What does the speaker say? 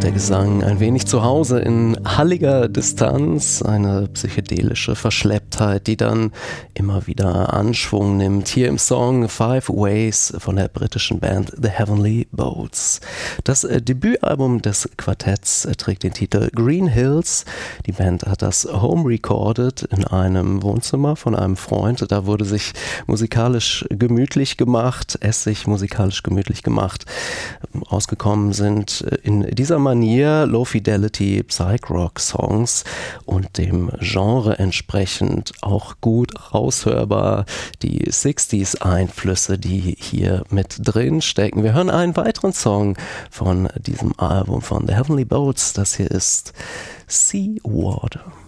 der Gesang ein wenig zu Hause in halliger Distanz, eine psychedelische Verschlepptheit, die dann immer wieder Anschwung nimmt. Hier im Song Five Ways von der britischen Band The Heavenly Boats. Das Debütalbum des Quartetts trägt den Titel Green Hills. Die Band hat das home recorded in einem Wohnzimmer von einem Freund. Da wurde sich musikalisch gemütlich gemacht, Ausgekommen sind in dieser Manier Low-Fidelity Psych-Rock-Songs und dem Genre entsprechend auch gut raushörbar die 60s-Einflüsse, die hier mit drin stecken. Wir hören einen weiteren Song von diesem Album von The Heavenly Boats. Das hier ist Sea Water.